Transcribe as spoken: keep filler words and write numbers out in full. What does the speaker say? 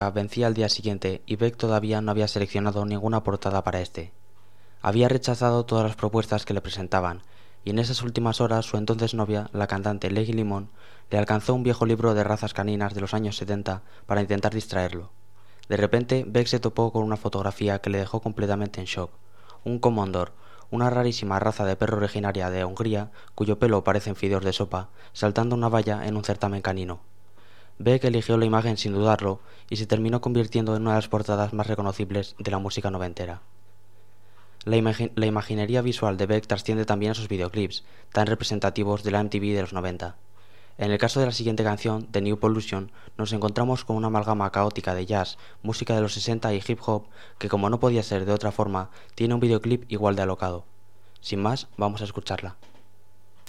vencía al día siguiente y Beck todavía no había seleccionado ninguna portada para este. Había rechazado todas las propuestas que le presentaban, y en esas últimas horas su entonces novia, la cantante Leggy Limón, le alcanzó un viejo libro de razas caninas de los años setenta para intentar distraerlo. De repente, Beck se topó con una fotografía que le dejó completamente en shock. Un Komondor, una rarísima raza de perro originaria de Hungría, cuyo pelo parecen fideos de sopa, saltando una valla en un certamen canino. Beck eligió la imagen sin dudarlo y se terminó convirtiendo en una de las portadas más reconocibles de la música noventera. La, imagi la imaginería visual de Beck trasciende también a sus videoclips, tan representativos de la M T V de los noventa. En el caso de la siguiente canción, The New Pollution, nos encontramos con una amalgama caótica de jazz, música de los sesenta y hip hop que, como no podía ser de otra forma, tiene un videoclip igual de alocado. Sin más, vamos a escucharla.